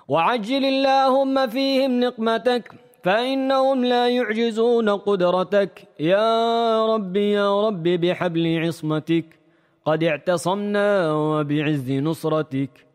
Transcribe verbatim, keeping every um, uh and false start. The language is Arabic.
وعجل اللهم فيهم نقمتك فإنهم لا يعجزون قدرتك. يا رب يا رب بحبل عصمتك قد اعتصمنا وبعز نصرتك.